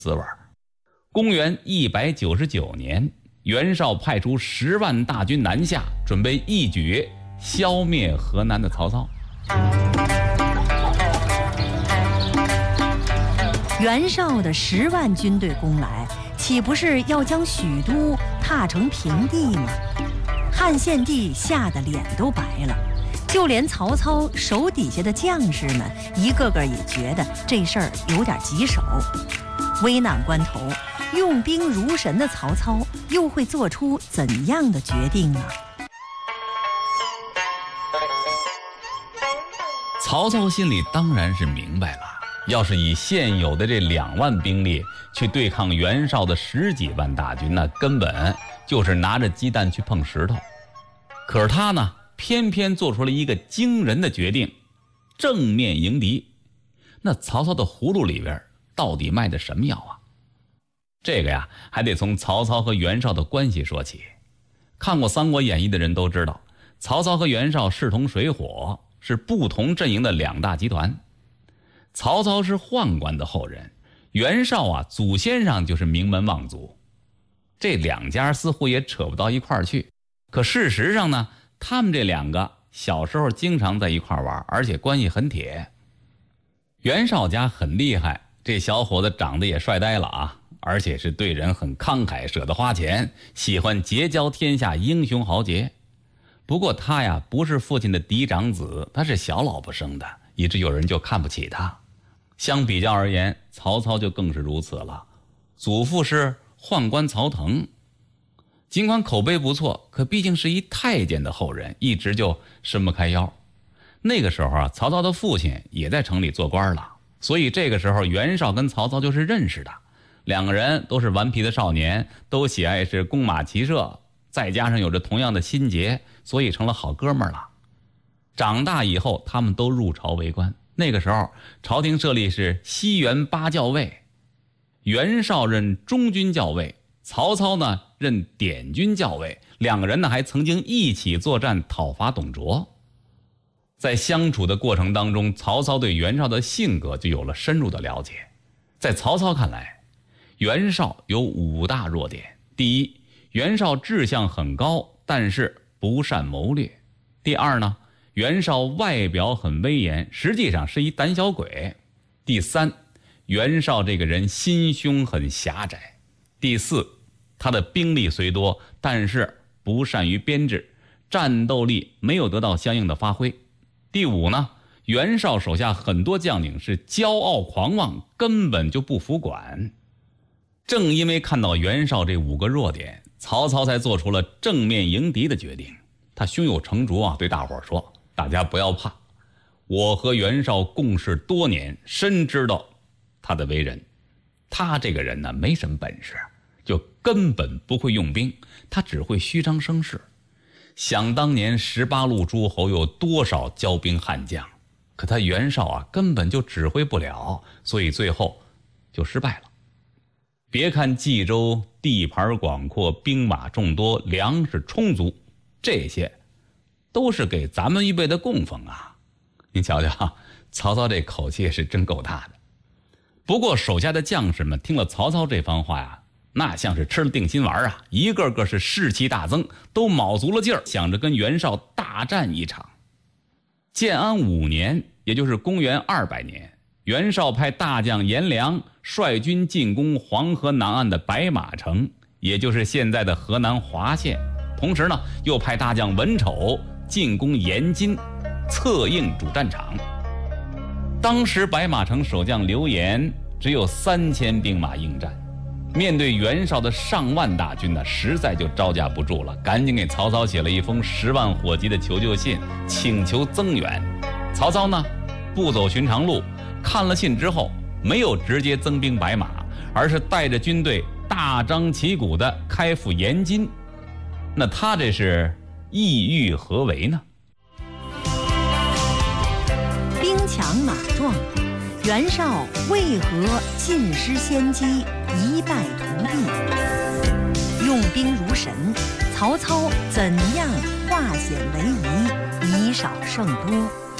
滋味。公元199年，袁绍派出10万大军南下，准备一举消灭河南的曹操。 袁绍的10万军队攻来，岂不是要将许都踏成平地吗？汉献帝吓得脸都白了，就连曹操手底下的将士们一个个也觉得这事儿有点棘手。危难关头，用兵如神的曹操又会做出怎样的决定呢？ 曹操心里当然是明白了，要是以现有的这2万兵力去对抗袁绍的10几万大军，那根本就是拿着鸡蛋去碰石头。可是他呢，偏偏做出了一个惊人的决定，正面迎敌。那曹操的葫芦里边到底卖的什么药啊？这个呀，还得从曹操和袁绍的关系说起。看过《三国演义》的人都知道，曹操和袁绍势同水火，是不同阵营的2大集团。曹操是宦官的后人，袁绍啊，祖先上就是名门望族。这2家似乎也扯不到一块儿去。可事实上呢，他们这2个小时候经常在一块玩，而且关系很铁。袁绍家很厉害，这小伙子长得也帅呆了啊，而且是对人很慷慨，舍得花钱，喜欢结交天下英雄豪杰。不过他呀，不是父亲的嫡长子，他是小老婆生的，以致有人就看不起他。相比较而言，曹操就更是如此了。祖父是宦官曹腾，尽管口碑不错，可毕竟是一太监的后人，一直就伸不开腰。那个时候啊，曹操的父亲也在城里做官了，所以这个时候袁绍跟曹操就是认识的。2个人都是顽皮的少年，都喜爱是弓马骑射，再加上有着同样的心结，所以成了好哥们儿了。长大以后，他们都入朝为官。那个时候朝廷设立是西元8校尉，袁绍任中军校尉，曹操呢任典军校尉。2个人呢还曾经一起作战讨伐董卓。在相处的过程当中，曹操对袁绍的性格就有了深入的了解。在曹操看来，袁绍有5大弱点。第一，袁绍志向很高，但是不善谋略。第二呢，袁绍外表很威严，实际上是一胆小鬼。第三，袁绍这个人心胸很狭窄。第四，他的兵力虽多，但是不善于编制，战斗力没有得到相应的发挥。第五呢，袁绍手下很多将领是骄傲狂妄，根本就不服管。正因为看到袁绍这5个弱点，曹操才做出了正面迎敌的决定。他胸有成竹啊，对大伙说：大家不要怕，我和袁绍共事多年，深知道他的为人。他这个人呢，没什么本事，就根本不会用兵，他只会虚张声势。想当年18路诸侯有多少骄兵悍将，可他袁绍啊，根本就指挥不了，所以最后就失败了。别看冀州地盘广阔，兵马众多，粮食充足，这些都是给咱们预备的供奉啊。您瞧瞧，曹操这口气是真够大的。不过手下的将士们听了曹操这番话呀，那像是吃了定心丸啊，一个个是士气大增，都卯足了劲儿，想着跟袁绍大战一场。建安5年，也就是公元200年，袁绍派大将颜良率军进攻黄河南岸的白马城，也就是现在的河南滑县。同时呢，又派大将文丑进攻延津，策应主战场。当时白马城守将刘延只有3000兵马应战，面对袁绍的上万大军呢，实在就招架不住了，赶紧给曹操写了一封10万火急的求救信，请求增援。曹操呢，不走寻常路，看了信之后，没有直接增兵白马，而是带着军队大张旗鼓地开赴延津。那他这是意欲何为呢？ 兵强马壮，袁绍为何尽失先机，一败涂地？用兵如神，曹操怎样化险为夷，以少胜多？